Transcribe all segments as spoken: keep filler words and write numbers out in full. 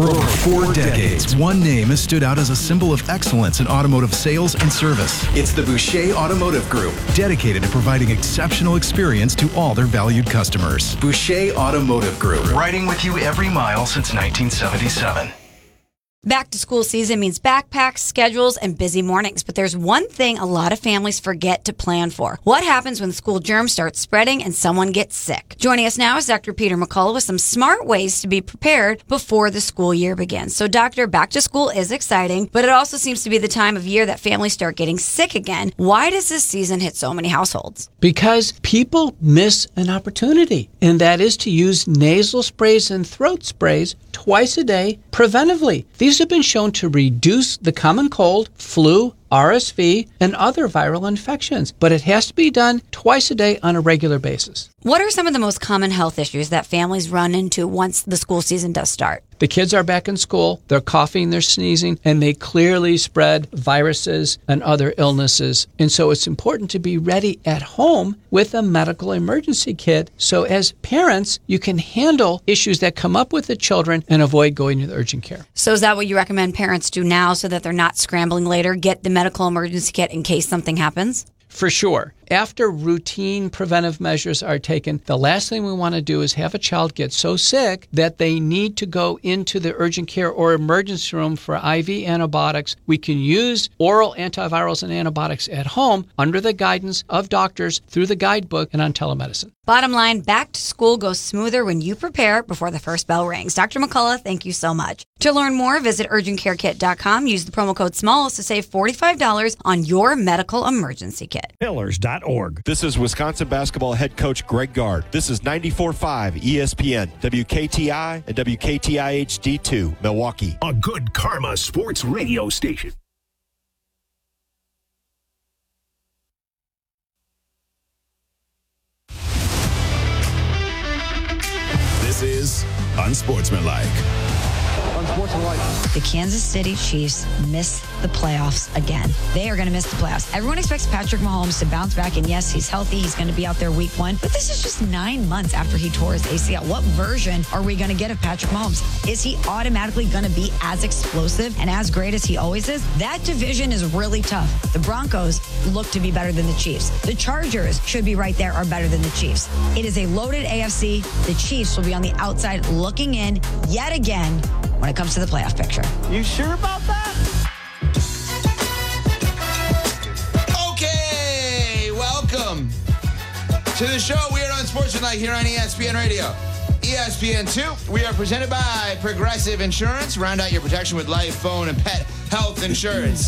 For over four decades, one name has stood out as a symbol of excellence in automotive sales and service. It's the Boucher Automotive Group, dedicated to providing exceptional experience to all their valued customers. Boucher Automotive Group, riding with you every mile since nineteen seventy-seven. Back to school season means backpacks, schedules, and busy mornings. But there's one thing a lot of families forget to plan for. What happens when school germs start spreading and someone gets sick? Joining us now is Doctor Peter McCullough with some smart ways to be prepared before the school year begins. So, Doctor, back to school is exciting, but it also seems to be the time of year that families start getting sick again. Why does this season hit so many households? Because people miss an opportunity, and that is to use nasal sprays and throat sprays twice a day preventively. These have been shown to reduce the common cold, flu, R S V, and other viral infections, but it has to be done twice a day on a regular basis. What are some of the most common health issues that families run into once the school season does start? The kids are back in school, they're coughing, they're sneezing, and they clearly spread viruses and other illnesses. And so it's important to be ready at home with a medical emergency kit. So as parents, you can handle issues that come up with the children and avoid going to the urgent care. So is that what you recommend parents do now so that they're not scrambling later? Get the medical emergency kit in case something happens? For sure. After routine preventive measures are taken, the last thing we want to do is have a child get so sick that they need to go into the urgent care or emergency room for I V antibiotics. We can use oral antivirals and antibiotics at home under the guidance of doctors through the guidebook and on telemedicine. Bottom line, back to school goes smoother when you prepare before the first bell rings. Doctor McCullough, thank you so much. To learn more, visit urgent care kit dot com. Use the promo code SMALLS to save forty-five dollars on your medical emergency kit. Pillars dot org. This is Wisconsin basketball head coach Greg Gard. This is ninety-four point five E S P N, W K T I, and W K T I H D two, Milwaukee. A good karma sports radio station. This is Unsportsmanlike. The Kansas City Chiefs miss the playoffs again. They are going to miss the playoffs. Everyone expects Patrick Mahomes to bounce back, and yes, he's healthy. He's going to be out there week one. But this is just nine months after he tore his A C L. What version are we going to get of Patrick Mahomes? Is he automatically going to be as explosive and as great as he always is? That division is really tough. The Broncos look to be better than the Chiefs. The Chargers should be right there or better than the Chiefs. It is a loaded A F C. The Chiefs will be on the outside looking in yet again when it comes to the playoff picture. You sure about that? Okay, welcome to the show. We are on Sportsmanlike here on E S P N Radio. E S P N two, we are presented by Progressive Insurance. Round out your protection with life, phone, and pet health insurance.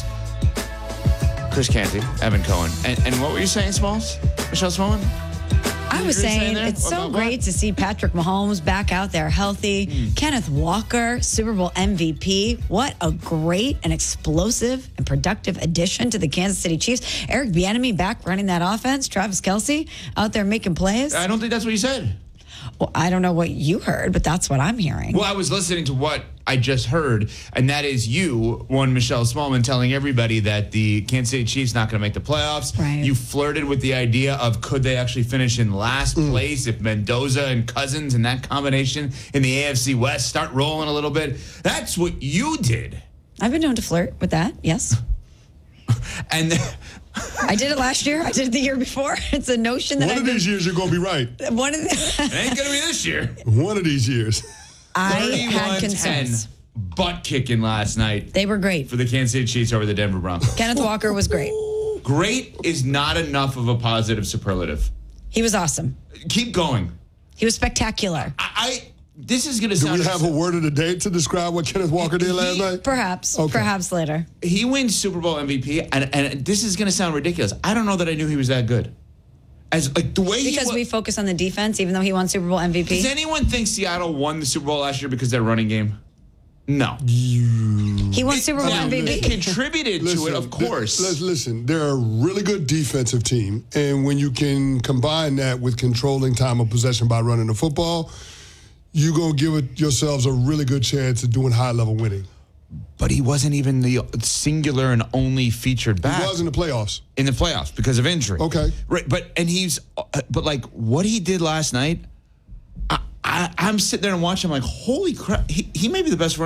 Chris Canty, Evan Cohen. And, and what were you saying, Smalls? Michelle Smallman? I was saying, saying it's so what, great what? to see Patrick Mahomes back out there healthy. Mm. Kenneth Walker, Super Bowl M V P. What a great and explosive and productive addition to the Kansas City Chiefs. Eric Bieniemy back running that offense. Travis Kelce out there making plays. I don't think that's what you said. Well, I don't know what you heard, but that's what I'm hearing. Well, I was listening to what I just heard, and that is you, one Michelle Smallman, telling everybody that the Kansas City Chiefs not going to make the playoffs. Right. You flirted with the idea of could they actually finish in last mm. place if Mendoza and Cousins and that combination in the A F C West start rolling a little bit. That's what you did. I've been known to flirt with that, yes. and I did it last year. I did it the year before. It's a notion that One I've of been, these years you're going to be right. One of the, it ain't going to be this year. One of these years. I had concerns. Butt kicking last night. They were great. For the Kansas City Chiefs over the Denver Broncos. Kenneth Walker was great. Great is not enough of a positive superlative. He was awesome. Keep going. He was spectacular. I, I this is going to Do sound... we have a word of the day to describe what Kenneth Walker did last he, night? Perhaps. Okay. Perhaps later. He wins Super Bowl M V P, and, and this is going to sound ridiculous. I don't know that I knew he was that good. As like the way Because he we focus on the defense, even though he won Super Bowl M V P. Does anyone think Seattle won the Super Bowl last year because of their running game? No. He won Super Bowl now, M V P. They contributed listen, to it, of course. Let's listen. They're a really good defensive team, and when you can combine that with controlling time of possession by running the football, you're going to give it yourselves a really good chance of doing high-level winning. But he wasn't even the singular and only featured back. He was in the playoffs. In the playoffs because of injury. Okay. Right, but and he's but like what he did last night, I, I I'm sitting there and watching. I'm like, holy crap! He, he may be the best running